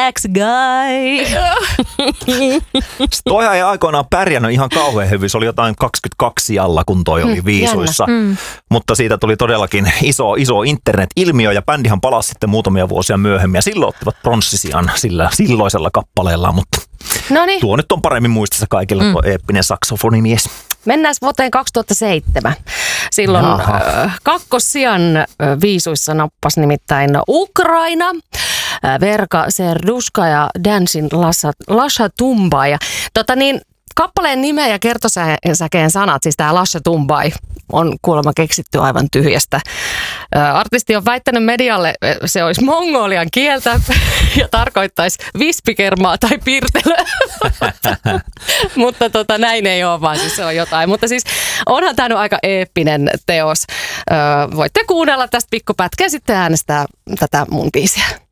sexy guy. Toihan ei aikoinaan pärjännyt ihan kauhean hyvin. Se oli jotain 22 sijalla, kun toi oli viisuissa. Mutta siitä tuli todellakin iso internet-ilmiö ja bändihan palasi sitten muutamia vuosia myöhemmin. Ja silloin ottivat pronssisijan sillä silloisella kappaleella, mutta tuo nyt on paremmin muistissa kaikilla tuo eeppinen saksofonimies. Mennään vuoteen 2007. Silloin kakkossijan viisuissa nappasi nimittäin Ukraina, Verka Serdushka ja Dancing Lasha Tumbai. Kappaleen nimeä ja kertosäkeen sanat, siis tämä Lasha Tumbai, on kuulemma keksitty aivan tyhjästä. Artisti on väittänyt medialle, se olisi mongolian kieltä ja tarkoittaisi vispikermaa tai pirtelöä. Mutta näin ei ole, vaan siis se on jotain. Mutta siis onhan tämä nyt aika eeppinen teos. Voitte kuunnella tästä pikkupätkä ja sitten äänestää tätä mun biisiä.